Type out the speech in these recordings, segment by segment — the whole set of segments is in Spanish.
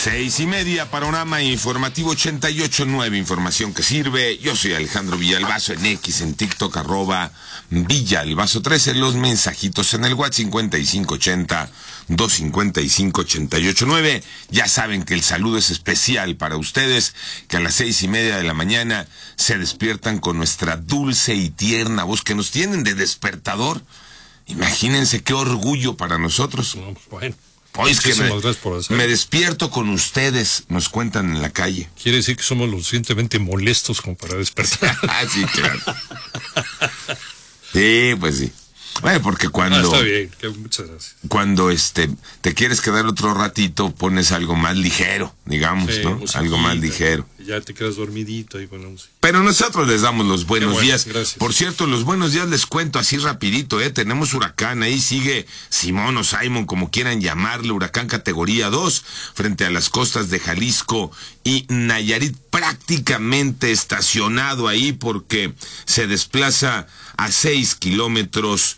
6:30, panorama informativo 88.9, información que sirve. Yo soy Alejandro Villalbazo en X, en TikTok, @Villalbazo13, los mensajitos en el WhatsApp 5580-255-88.9. Ya saben que el saludo es especial para ustedes, que a las 6:30 de la mañana se despiertan con nuestra dulce y tierna voz que nos tienen de despertador. Imagínense qué orgullo para nosotros. No, bueno. Pues que me despierto con ustedes, nos cuentan en la calle. Quiere decir que somos lo suficientemente molestos como para despertar. Sí, claro. Sí, pues sí. Bueno, porque cuando... está bien, muchas gracias. Cuando te quieres quedar otro ratito, pones algo más ligero, digamos, sí, ¿no? Algo más ligero. Ya te quedas dormidito ahí con la música. Pero nosotros les damos los buenos días. Gracias. Por cierto, los buenos días les cuento así rapidito, tenemos huracán, ahí sigue Simón o Simon, como quieran llamarle, huracán categoría 2, frente a las costas de Jalisco y Nayarit, prácticamente estacionado ahí porque se desplaza a 6 kilómetros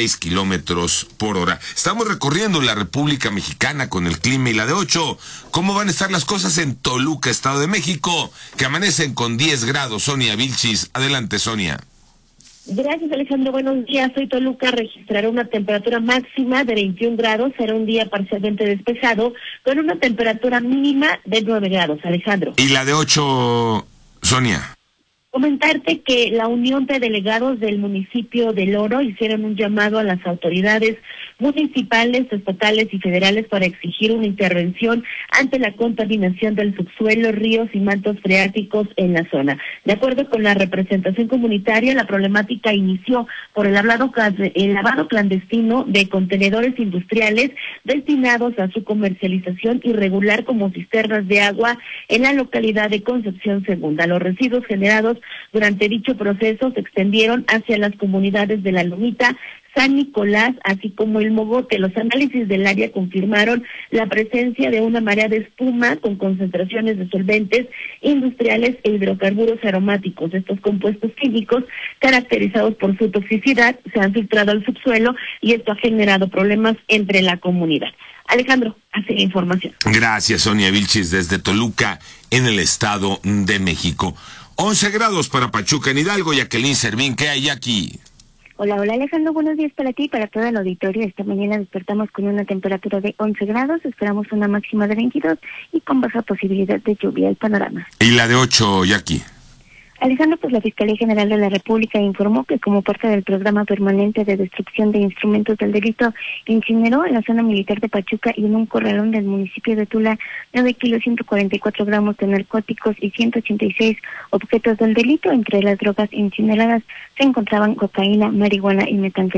por hora. Estamos recorriendo la República Mexicana con el clima y la de 8. ¿Cómo van a estar las cosas en Toluca, Estado de México, que amanecen con 10 grados? Sonia Vilchis, adelante, Sonia. Gracias, Alejandro. Buenos días. Hoy Toluca registrará una temperatura máxima de 21 grados. Será un día parcialmente despejado, con una temperatura mínima de 9 grados, Alejandro. ¿Y la de 8, Sonia? Comentarte que la Unión de Delegados del municipio de Loro hicieron un llamado a las autoridades municipales, estatales y federales para exigir una intervención ante la contaminación del subsuelo, ríos y mantos freáticos en la zona. De acuerdo con la representación comunitaria, la problemática inició por el lavado clandestino de contenedores industriales destinados a su comercialización irregular como cisternas de agua en la localidad de Concepción Segunda. Los residuos generados durante dicho proceso se extendieron hacia las comunidades de La Lomita, San Nicolás, así como El Mogote. Los análisis del área confirmaron la presencia de una marea de espuma con concentraciones de solventes industriales e hidrocarburos aromáticos. Estos compuestos químicos, caracterizados por su toxicidad, se han filtrado al subsuelo y esto ha generado problemas entre la comunidad. Alejandro, hace la información. Gracias, Sonia Vilchis, desde Toluca, en el Estado de México. 11 grados para Pachuca, en Hidalgo. Jacqueline Servín, ¿qué hay aquí? Hola Alejandro, buenos días para ti y para todo el auditorio. Esta mañana despertamos con una temperatura de 11 grados, esperamos una máxima de 22 y con baja posibilidad de lluvia. El panorama. ¿Y la de 8, Jackie? Alejandro, pues la Fiscalía General de la República informó que como parte del programa permanente de destrucción de instrumentos del delito, incineró en la zona militar de Pachuca y en un corralón del municipio de Tula 9 kilos 144 gramos de narcóticos y 186 objetos del delito. Entre las drogas incineradas se encontraban cocaína, marihuana y metanfetamina.